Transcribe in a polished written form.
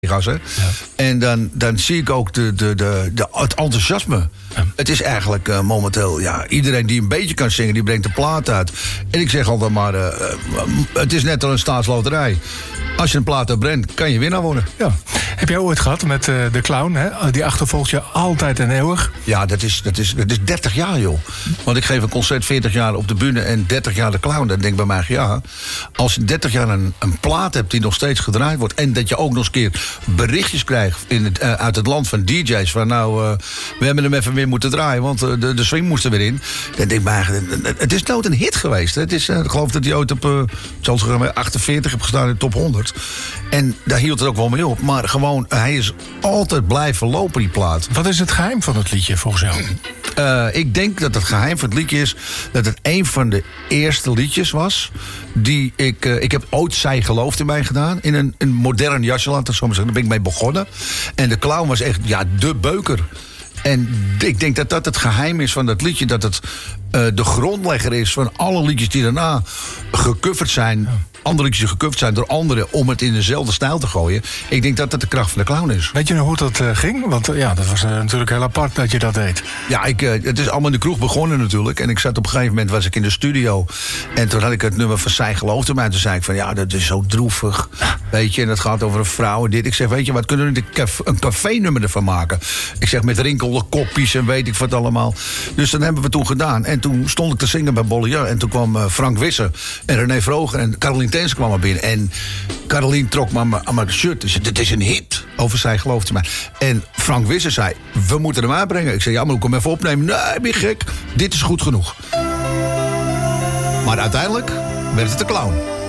Hè? Ja. En dan zie ik ook het enthousiasme. Ja. Het is eigenlijk momenteel... Ja, iedereen die een beetje kan zingen, die brengt de plaat uit. En ik zeg altijd maar... het is net als een staatsloterij. Als je een plaat uitbrengt, kan je winnaar worden. Ja. Heb jij ooit gehad met de clown? Hè? Die achtervolgt je altijd en eeuwig. Ja, dat is 30 jaar, joh. Want ik geef een concert 40 jaar op de bühne en 30 jaar de clown. Dan denk ik bij mij, ja... Als je 30 jaar een plaat hebt die nog steeds gedraaid wordt... en dat je ook nog eens een keer berichtjes krijgt uit het land van DJ's... van we hebben hem even weer moeten draaien... want de swing moest er weer in. Dan denk ik bij mij, het is nooit een hit geweest. Hè? Het is, ik geloof dat hij ooit op 48 heb gestaan in de top 100. En daar hield het ook wel mee op. Maar gewoon, hij is altijd blijven lopen, die plaat. Wat is het geheim van het liedje, volgens jou? Ik denk dat het geheim van het liedje is... dat het een van de eerste liedjes was... die ik heb ooit Zij gelooft in mij gedaan... in een modern jasje, laat ik zo maar zeggen. Daar ben ik mee begonnen. En de clown was echt, de beuker. En ik denk dat dat het geheim is van dat liedje... dat het de grondlegger is van alle liedjes die daarna gecoverd zijn... andere liedjes gecoverd zijn door anderen... om het in dezelfde stijl te gooien. Ik denk dat dat de kracht van de clown is. Weet je nog hoe dat ging? Want dat was natuurlijk heel apart dat je dat deed. Ja, het is allemaal in de kroeg begonnen natuurlijk. En ik zat op een gegeven moment, was ik in de studio... en toen had ik het nummer van Zij geloofde mij. En toen zei ik van, dat is zo droevig. Weet je, en dat gaat over een vrouw en dit. Ik zeg, weet je, wat kunnen we een café-nummer ervan maken? Ik zeg, met rinkelde kopjes en weet ik wat allemaal. Dus dat hebben we toen gedaan. En toen stond ik te zingen bij Bollier. En toen kwam Frank Wisser en René Vroger en Caroline Tense kwam er binnen. En Caroline trok me aan mijn shirt. Dus dit is een hit. Over Zij geloofde mij. En Frank Wisser zei, we moeten hem aanbrengen. Ik zei, ja, maar ik hem even opnemen. Nee, ben je gek? Dit is goed genoeg. Maar uiteindelijk werd het de clown.